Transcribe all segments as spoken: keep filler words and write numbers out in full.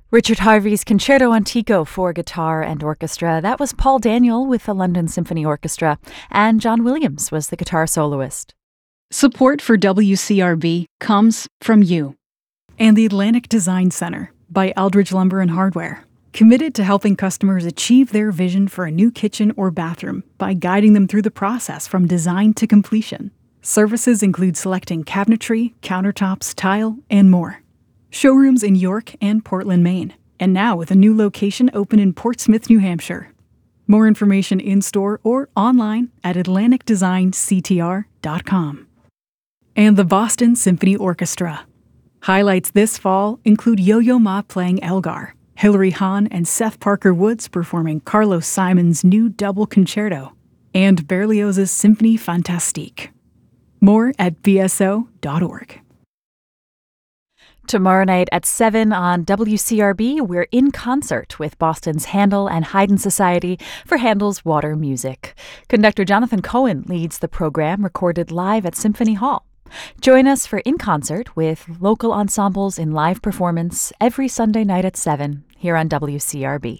Richard Harvey's Concerto Antico for guitar and orchestra. That was Paul Daniel with the London Symphony Orchestra, and John Williams was the guitar soloist. Support for W C R B comes from you. And the Atlantic Design Center by Aldridge Lumber and Hardware. Committed to helping customers achieve their vision for a new kitchen or bathroom by guiding them through the process from design to completion. Services include selecting cabinetry, countertops, tile, and more. Showrooms in York and Portland, Maine, and now with a new location open in Portsmouth, New Hampshire. More information in-store or online at atlantic design c t r dot com. And the Boston Symphony Orchestra. Highlights this fall include Yo-Yo Ma playing Elgar, Hilary Hahn and Seth Parker Woods performing Carlos Simon's new double concerto, and Berlioz's Symphonie Fantastique. More at b s o dot org. Tomorrow night at seven on W C R B, we're in concert with Boston's Handel and Haydn Society for Handel's Water Music. Conductor Jonathan Cohen leads the program, recorded live at Symphony Hall. Join us for In Concert with local ensembles in live performance every Sunday night at seven here on W C R B.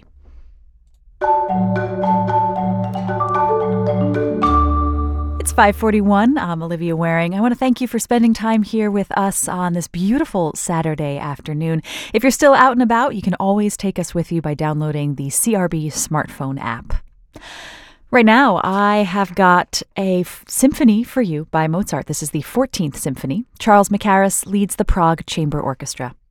It's five forty-one. I'm Olivia Waring. I want to thank you for spending time here with us on this beautiful Saturday afternoon. If you're still out and about, you can always take us with you by downloading the C R B smartphone app. Right now, I have got a f- symphony for you by Mozart. This is the fourteenth Symphony. Charles Mackerras leads the Prague Chamber Orchestra.